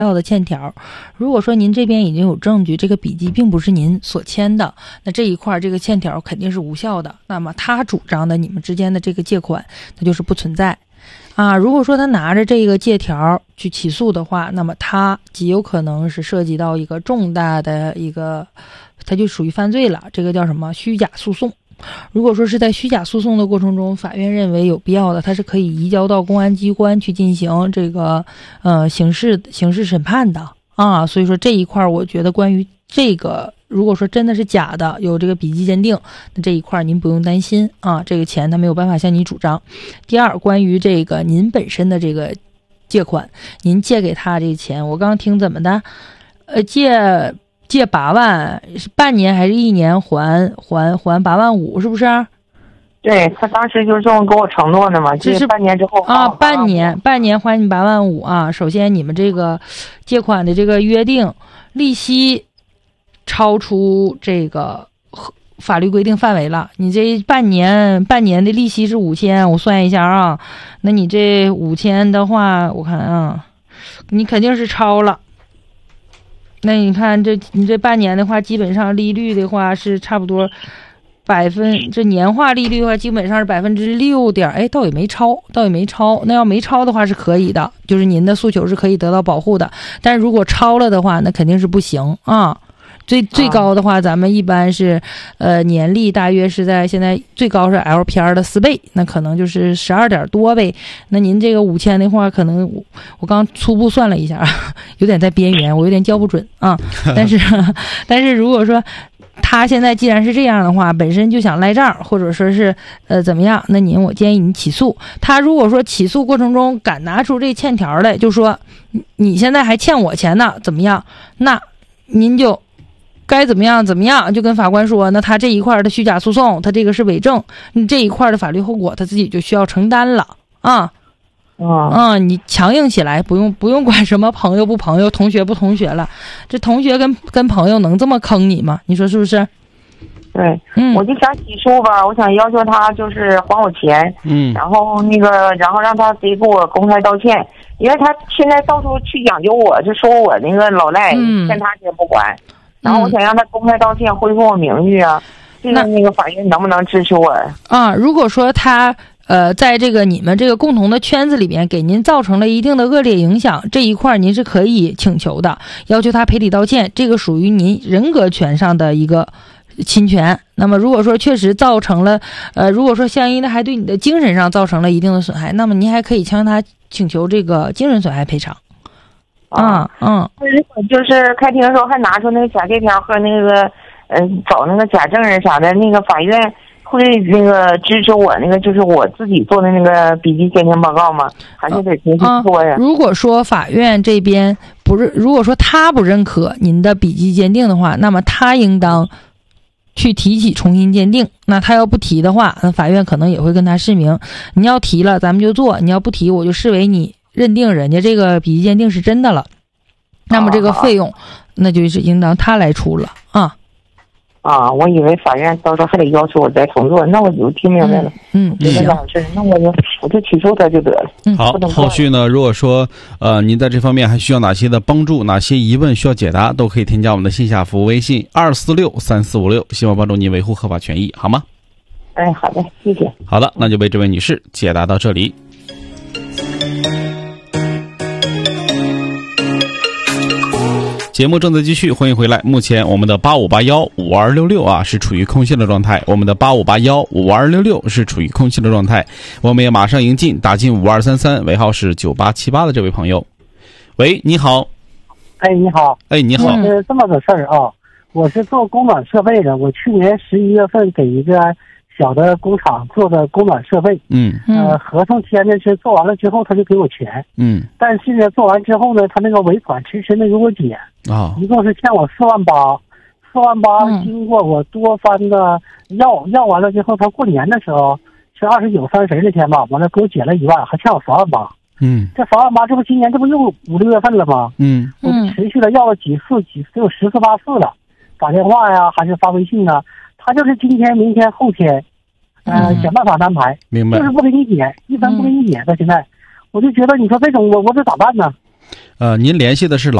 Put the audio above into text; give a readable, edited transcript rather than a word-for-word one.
要的欠条。如果说您这边已经有证据，这个笔记并不是您所签的，那这一块这个欠条肯定是无效的。那么他主张的你们之间的这个借款，那就是不存在。如果说他拿着这个借条去起诉的话，那么他极有可能是涉及到一个重大的一个，他就属于犯罪了。这个叫什么？虚假诉讼。如果说是在虚假诉讼的过程中，法院认为有必要的，它是可以移交到公安机关去进行这个刑事审判的所以说这一块我觉得关于这个，如果说真的是假的，有这个笔迹鉴定，那这一块您不用担心这个钱他没有办法向你主张。第二，关于这个您本身的这个借款，您借给他这个钱，我刚听怎么的，借8万，是半年还是1年还8万5，是不是？ 对，他当时就是这么跟我承诺的嘛，就是半年之后半年还你8万5首先你们这个借款的这个约定利息超出这个法律规定范围了，你这半年的利息是5000，我算一下那你这5000的话，我看你肯定是超了。那你看你这半年的话，基本上利率的话是差不多这年化利率的话基本上是6%，倒也没超。那要没超的话是可以的，就是您的诉求是可以得到保护的。但是如果超了的话，那肯定是不行最高的话，咱们一般是年利大约是在现在最高是 LPR 的4倍，那可能就是12点多呗。那您这个5000的话，可能我刚初步算了一下，有点在边缘，我有点交不准但是如果说他现在既然是这样的话，本身就想赖账，或者说是怎么样，那我建议你起诉他。如果说起诉过程中敢拿出这欠条来，就说你现在还欠我钱呢，怎么样？那您就该怎么样，就跟法官说，那他这一块的虚假诉讼，他这个是伪证，你这一块的法律后果他自己就需要承担了你强硬起来，不用管什么朋友不朋友，同学不同学了，这同学跟朋友能这么坑你吗？你说是不是？ 对，我就想起诉吧，我想要求他就是还我钱，然后让他得给我公开道歉，因为他现在到处去讲究我，就说我那个老赖，欠他钱不还。然后我想让他公开道歉，恢复我名誉那个法院能不能支持我如果说他在这个你们这个共同的圈子里边给您造成了一定的恶劣影响，这一块您是可以请求的，要求他赔礼道歉，这个属于您人格权上的一个侵权。那么如果说确实造成了如果说相应的还对你的精神上造成了一定的损害，那么您还可以向他请求这个精神损害赔偿。 就是开庭的时候还拿出那个假借条和那个找那个假证人啥的，那个法院会那个支持我那个就是我自己做的那个笔迹鉴定报告吗？还是得重新做呀？ 如果说法院这边如果说他不认可您的笔迹鉴定的话，那么他应当去提起重新鉴定。那他要不提的话，那法院可能也会跟他释明，你要提了咱们就做，你要不提我就视为你认定人家这个笔迹鉴定是真的了，那么这个费用那就是应当他来出了我以为法院到时候还得要求我再重做，那我就听明白了。行，那我就起诉他就得了。 好，后续呢，如果说您在这方面还需要哪些的帮助，哪些疑问需要解答，都可以添加我们的线下服务微信2463456，希望帮助您维护合法权益，好吗？ 好的，谢谢。 好的，那就为这位女士解答到这里。节目正在继续，欢迎回来。目前我们的85815266是处于空心的状态，我们的85815266是处于空心的状态。我们也马上迎进打进5233，尾号是9878的这位朋友。喂，你好。 你好。 你好。 是这么个事儿我是做供暖设备的，我去年11月份给一个小的工厂做的供暖设备，合同签的是做完了之后他就给我钱，但是呢做完之后呢，他那个尾款迟迟没给我减一共是欠我4万8，经过我多番的要完了之后，他过年的时候是29、30那天吧，完了给我减了1万，还欠我2万8。这2万8，这不今年这不又5、6月份了吗？我持续的要了几次，有10次8次了，打电话呀，还是发微信啊，他就是今天、明天、后天，想办法安排， 明白？ 就是不给你减，一分不给你减。到现在，我就觉得你说这种我这咋办呢？ 您联系的是